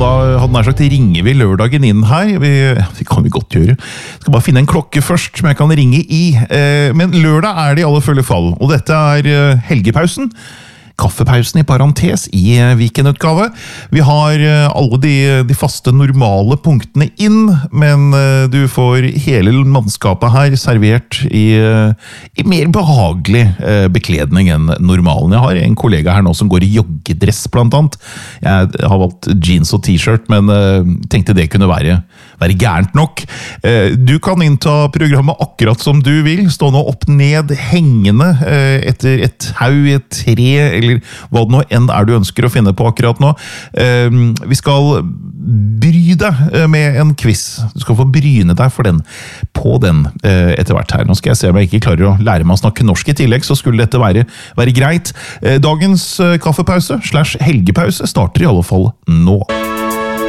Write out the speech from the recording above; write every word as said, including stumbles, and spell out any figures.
da hadde nær sagt ringer vi lørdagen inn her. Vi, det kan vi godt gjøre. Skal bare finne en klokke først som jeg kan ringe i. Men lørdag er det i alle følge fall, og dette er helgepausen. Kaffepausen i parentes i weekendutgave. Vi har alle de, de faste normale punktene inn, men du får hele mannskapet her servert i, i mer behagelig bekledning enn normalen. Jeg har en kollega her nå som går i joggedress blant annet. Jeg har valgt jeans og t-shirt, men tenkte det kunne være, være gærent nok. Du kan innta programmet akkurat som du vil, stå nå opp ned, hengende etter et haug, et tre, eller hva det nå enn er du ønsker å finne på akkurat nå. Vi skal bry deg med en quiz. Du skal få bryne deg for den, på den etter hvert her. Nå skal jeg se om jeg ikke klarer å lære meg å snakke norsk i tillegg, så skulle dette være, være greit. Dagens kaffepause slash helgepause starter i alle fall nå.